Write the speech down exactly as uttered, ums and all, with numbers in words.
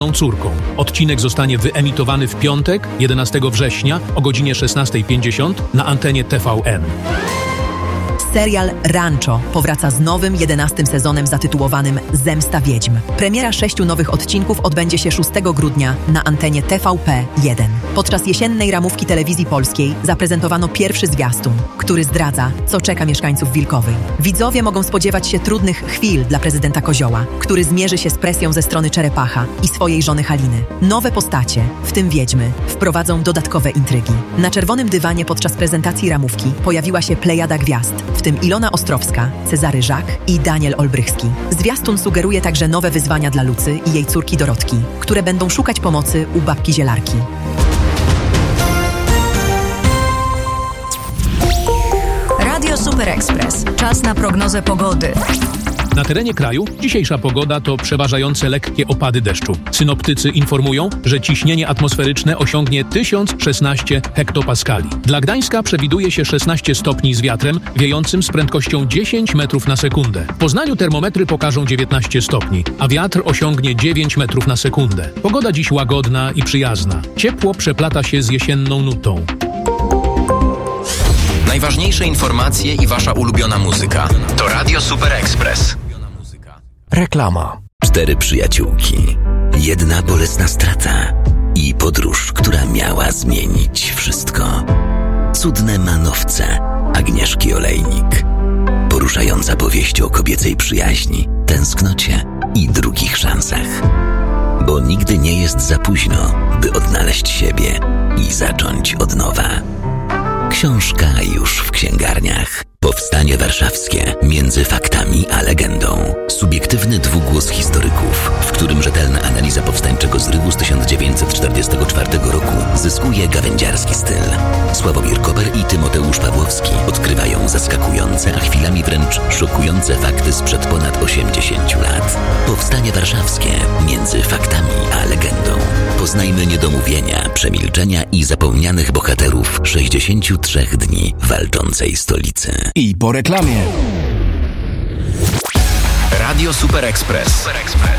swoją córką. Odcinek zostanie wyemitowany w piątek, jedenastego września o godzinie szesnasta pięćdziesiąt na antenie T V N. Serial Rancho powraca z nowym, jedenastym sezonem zatytułowanym Zemsta Wiedźm. Premiera sześciu nowych odcinków odbędzie się szóstego grudnia na antenie T V P jeden. Podczas jesiennej ramówki telewizji polskiej zaprezentowano pierwszy zwiastun, który zdradza, co czeka mieszkańców Wilkowej. Widzowie mogą spodziewać się trudnych chwil dla prezydenta Kozioła, który zmierzy się z presją ze strony Czerepacha i swojej żony Haliny. Nowe postacie, w tym wiedźmy, wprowadzą dodatkowe intrygi. Na czerwonym dywanie podczas prezentacji ramówki pojawiła się plejada gwiazd, w tym Ilona Ostrowska, Cezary Żak i Daniel Olbrychski. Zwiastun sugeruje także nowe wyzwania dla Lucy i jej córki Dorotki, które będą szukać pomocy u babki Zielarki. Radio Super Express. Czas na prognozę pogody. Na terenie kraju dzisiejsza pogoda to przeważające lekkie opady deszczu. Synoptycy informują, że ciśnienie atmosferyczne osiągnie tysiąc szesnaście hektopaskali. Dla Gdańska przewiduje się szesnaście stopni z wiatrem wiejącym z prędkością dziesięć metrów na sekundę. W Poznaniu termometry pokażą dziewiętnaście stopni, a wiatr osiągnie dziewięć metrów na sekundę. Pogoda dziś łagodna i przyjazna. Ciepło przeplata się z jesienną nutą. Najważniejsze informacje i wasza ulubiona muzyka to Radio Super Express. Reklama. Cztery przyjaciółki, jedna bolesna strata i podróż, która miała zmienić wszystko. Cudne manowce Agnieszki Olejnik. Poruszająca powieść o kobiecej przyjaźni, tęsknocie i drugich szansach. Bo nigdy nie jest za późno, by odnaleźć siebie i zacząć od nowa. Książka już w księgarniach. Powstanie warszawskie między faktami a legendą. Subiektywny dwugłos historyków, w którym rzetelna analiza powstańczego zrywu z tysiąc dziewięćset czterdziestego czwartego roku zyskuje gawędziarski styl. Sławomir Koper i Tymoteusz Pawłowski odkrywają zaskakujące, a chwilami wręcz szokujące fakty sprzed ponad osiemdziesięciu lat. Powstanie warszawskie między faktami a legendą. Poznajmy niedomówienia, przemilczenia i zapomnianych bohaterów sześćdziesięciu trzech dni walczącej stolicy. I po reklamie. Radio Super Express. Super Express.